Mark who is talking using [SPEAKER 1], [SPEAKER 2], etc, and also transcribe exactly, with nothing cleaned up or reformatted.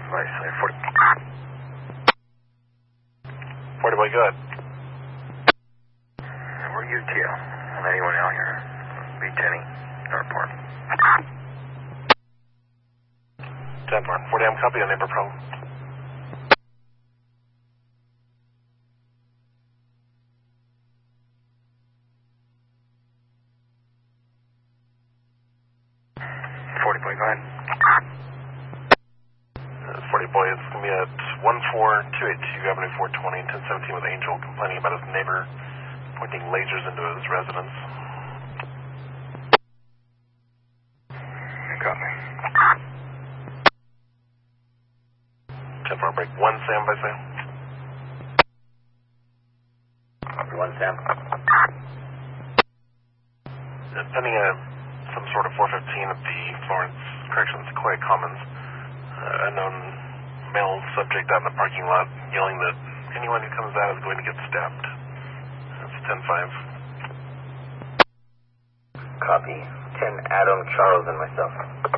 [SPEAKER 1] Nice. forty.
[SPEAKER 2] forty boy, go ahead.
[SPEAKER 1] We're U T L. Anyone out here? B ten, airport.
[SPEAKER 2] ten four. forty, I'm copy on neighbor problem.
[SPEAKER 1] forty boy, go ahead.
[SPEAKER 2] Uh, forty boy, it's going to be at one four two eight two Avenue four twenty, ten seventeen with Angel complaining about his neighbor pointing lasers into his residence.
[SPEAKER 1] Copy.
[SPEAKER 2] ten four, break one Sam by Sam.
[SPEAKER 1] Copy one, Sam.
[SPEAKER 2] Uh, pending a, some sort of four fifteen at the Florence Corrections Clay Commons. Uh, unknown male subject out in the parking lot yelling that anyone who comes out is going to get stabbed. That's ten five.
[SPEAKER 1] Copy. ten Adam, Charles, and myself.